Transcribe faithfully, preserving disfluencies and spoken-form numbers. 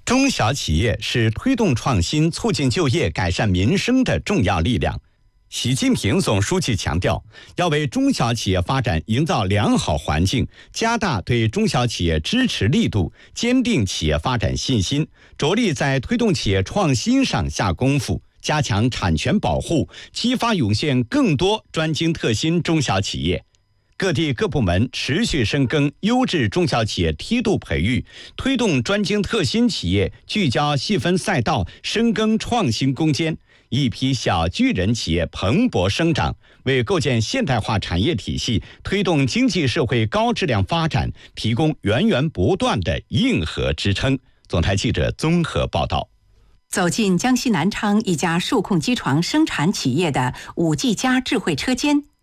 中小企业是推动创新、促进就业、改善民生的重要力量。习近平总书记强调，要为中小企业发展营造良好环境，加大对中小企业支持力度，坚定企业发展信心，着力在推动企业创新上下功夫，加强产权保护，激发涌现更多专精特新中小企业。各地各部门持续深耕优质中小企业梯度培育，推动专精特新企业聚焦细分赛道，深耕创新攻坚，一批小巨人企业蓬勃生长，为构建现代化产业体系、推动经济社会高质量发展提供源源不断的硬核支撑。总台记者综合报道。 走进江西南昌一家数控机床生产企业的五 G 加智慧车间，